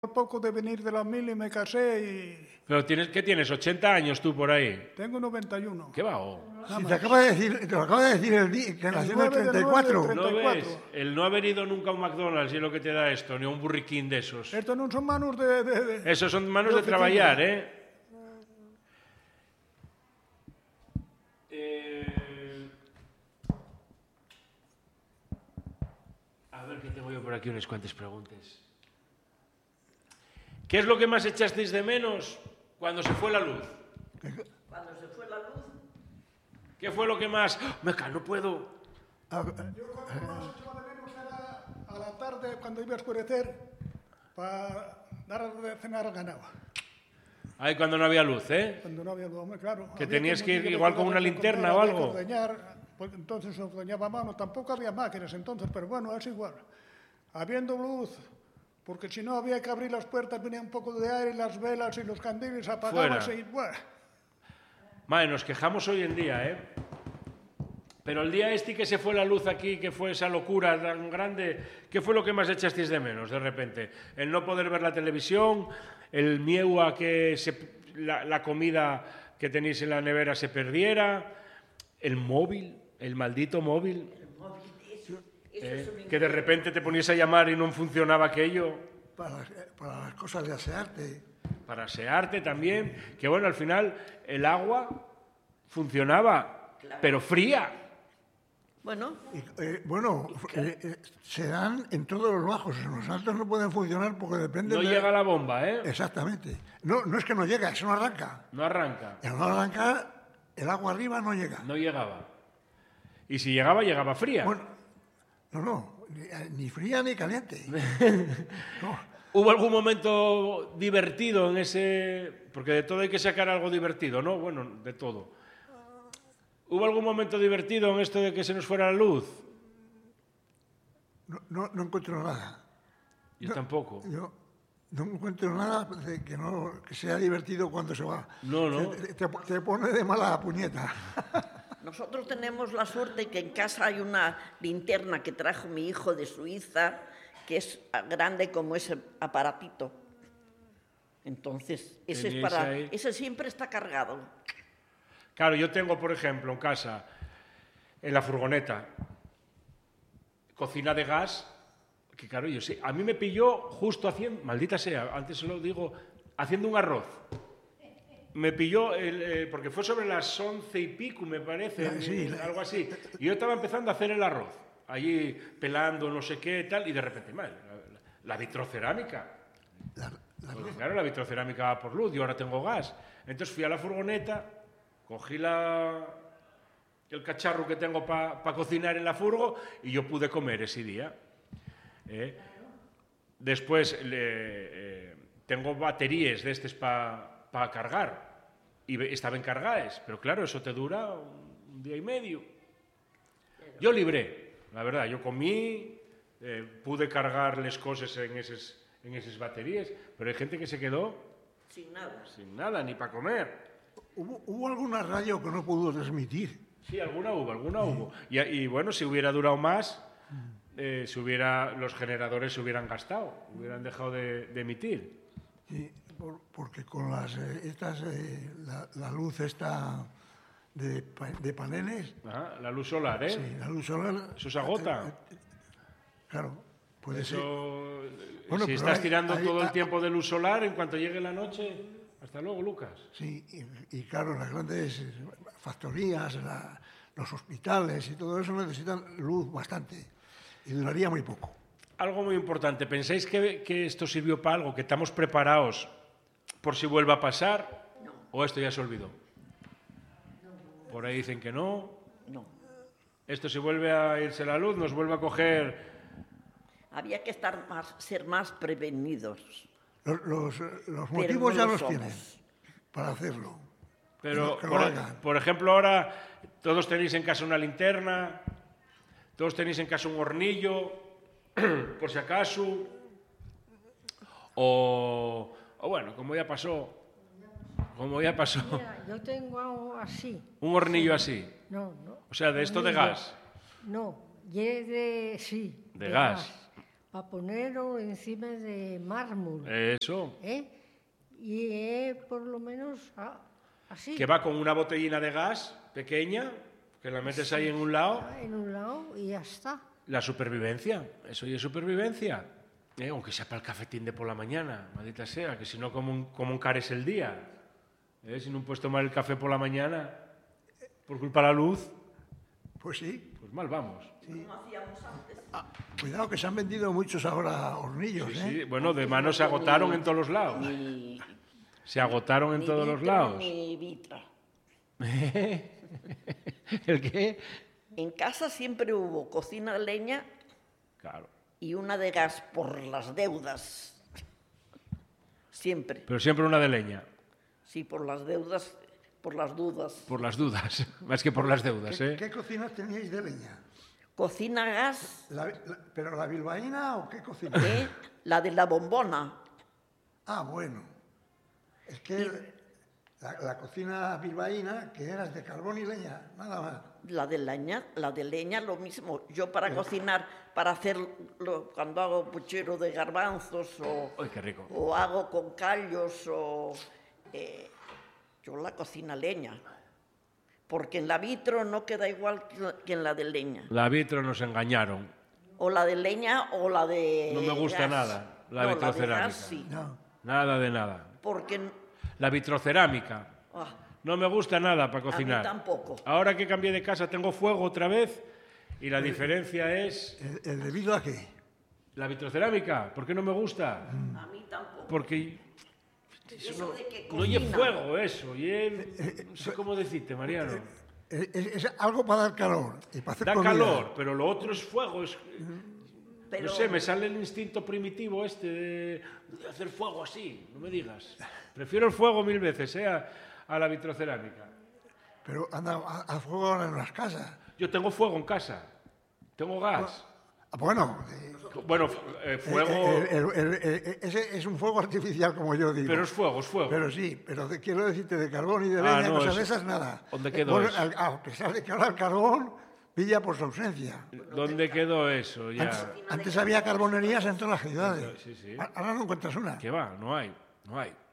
poco de venir de la mil y me casé y... Pero ¿qué tienes? ¿80 años tú por ahí? Tengo 91. ¿Qué va? Oh. Si te acaba de decir, te lo acaba de decir el día, que nació en el 34. ¿No ves? El no haber ido nunca a un McDonald's y es lo que te da esto, ni a un burriquín de esos. Estos no son manos de Esos son manos de trabajar, ¿eh? A ver, que tengo yo por aquí unas cuantas preguntas. ¿Qué es lo que más echasteis de menos cuando se fue la luz? Cuando se fue la luz. ¿Qué fue lo que más? Meca, no puedo. Yo cuando más echaba de menos era a la tarde, cuando iba a oscurecer, para dar de cenar al ganado. Ahí cuando no había luz, ¿eh? Cuando no había luz, hombre, claro. Que Había tenías que ir ir igual con una linterna o algo. Pues entonces se ordeñaba a mano. Tampoco había máquinas entonces, pero bueno, es igual. Habiendo luz, porque si no había que abrir las puertas, venía un poco de aire, las velas y los candiles apagábanse y bueno. Madre, nos quejamos hoy en día, ¿eh? Pero el día este que se fue la luz aquí, que fue esa locura tan grande, ¿qué fue lo que más echasteis de menos de repente? El no poder ver la televisión, el miedo a que la comida que tenéis en la nevera se perdiera, el móvil, el maldito móvil, que de repente te ponías a llamar y no funcionaba aquello. Para las cosas de asearte. Para asearte también, que bueno, al final el agua funcionaba, claro, pero fría. Bueno, se dan en todos los bajos, en los altos no pueden funcionar porque depende No llega la bomba, ¿eh? Exactamente. No es que no llega, es que no arranca. No arranca. Y al no arrancar, el agua arriba no llega. No llegaba. Y si llegaba, llegaba fría. Bueno, ni fría ni caliente. No. ¿Hubo algún momento divertido en ese...? Porque de todo hay que sacar algo divertido, ¿no? Bueno, de todo. ¿Hubo algún momento divertido en esto de que se nos fuera la luz? No encuentro nada. Yo tampoco. Yo no encuentro nada que sea divertido cuando se va. No. Te pone de mala puñeta. nosotros tenemos la suerte que en casa hay una linterna que trajo mi hijo de Suiza, que es grande como ese aparatito. Entonces, ese siempre está cargado. Claro, yo tengo, por ejemplo, en casa, en la furgoneta, cocina de gas, que claro, yo sé, a mí me pilló justo haciendo, maldita sea, antes se lo digo, haciendo un arroz. Me pilló, porque fue sobre las 11 y pico, me parece, sí, algo así. Y yo estaba empezando a hacer el arroz, allí pelando no sé qué tal, y de repente, madre, la vitrocerámica. Porque, claro, la vitrocerámica va por luz, yo ahora tengo gas. Entonces fui a la furgoneta, cogí el cacharro que tengo para cocinar en la furgo y yo pude comer ese día. Después tengo baterías de estos para cargar y estaban cargadas, pero claro, eso te dura un día y medio. Yo libré, la verdad, yo comí, pude cargar las cosas en esas baterías, pero hay gente que se quedó sin nada, ni para comer. ¿Hubo alguna radio que no pudo transmitir? Sí, alguna hubo. Y bueno, si hubiera durado más, los generadores se hubieran gastado, hubieran dejado de emitir. Sí, porque con la luz esta de paneles... Ajá, la luz solar, ¿eh? Sí, la luz solar... Eso se agota. Claro, puede ser. Bueno, si estás tirando todo el tiempo de luz solar, en cuanto llegue la noche... Hasta luego, Lucas. Sí, y claro, las grandes factorías, los hospitales y todo eso necesitan luz bastante y duraría muy poco. Algo muy importante, ¿pensáis que esto sirvió para algo, que estamos preparados por si vuelva a pasar? No. ¿O esto ya se olvidó? No. Por ahí dicen que no. No. Esto si vuelve a irse la luz, nos vuelve a coger... Había que ser más prevenidos. Los motivos ya los tienen para hacerlo. Pero, por ejemplo, ahora todos tenéis en casa una linterna, todos tenéis en casa un hornillo, por si acaso, o bueno, como ya pasó. Mira, yo tengo algo así. ¿Un hornillo así? No. O sea, de esto de gas. No, de gas. para ponerlo encima de mármol. Eso. Y por lo menos así. Que va con una botellina de gas pequeña, que la metes ahí en un lado. En un lado y ya está. La supervivencia, eso y es supervivencia. Aunque sea para el cafetín de por la mañana, maldita sea, que si no, como encares el día. Si no puedes tomar el café por la mañana, por culpa de la luz, Pues sí. pues mal vamos. Sí. Cuidado que se han vendido muchos ahora hornillos, Sí, ¿eh? sí. Bueno, de mano se agotaron en todos los lados. Se agotaron en todos los lados. Ni vitra. ¿El qué? En casa siempre hubo cocina de leña Claro. y una de gas por las deudas. Siempre. Pero siempre una de leña, Sí, por las deudas, por las dudas. por las dudas, más que por las deudas, ¿eh? ¿Qué cocinas teníais de leña? Cocina gas, ¿Pero la bilbaína o qué cocina? la de la bombona. Ah, bueno. Es que la cocina bilbaína, que era de carbón y leña, nada más. La de leña lo mismo. Yo para cocinar, para hacerlo, cuando hago puchero de garbanzos ¡Ay, qué rico! o hago con callos yo la cocina leña. Porque en la vitro no queda igual que en la de leña. La vitro nos engañaron. O la de leña o la de No me gusta gas. nada la No, vitrocerámica. de gas sí. No. Nada de nada. Porque La vitrocerámica. No me gusta nada para cocinar. a mí tampoco. Ahora que cambié de casa tengo fuego otra vez y la diferencia es ¿El debido a qué? la vitrocerámica. ¿Por qué no me gusta? A mí tampoco. Porque Eso de que no lleva cocina. fuego eso. No sé cómo decirte, Mariano. Es algo para dar calor y para hacer Da comida. calor, pero lo otro es fuego. Pero, No sé, me sale el instinto primitivo este de hacer fuego así, no me digas. Prefiero el fuego 1000 veces, a la vitrocerámica. Pero anda a fuego ahora en las casas. Yo tengo fuego en casa, tengo gas. Bueno, Bueno, fuego, ese es un fuego artificial, como yo digo. pero es fuego, es fuego. Pero sí, pero quiero decirte de carbón y de leña, no, cosas eso- de esas, nada. ¿Dónde quedó Bueno, eso? a pesar de que ahora el carbón pilla por su ausencia. ¿Dónde quedó eso ya? Antes había carbonerías en todas las ciudades. Sí, sí. Ahora no encuentras una. ¿Qué va? No hay, no hay.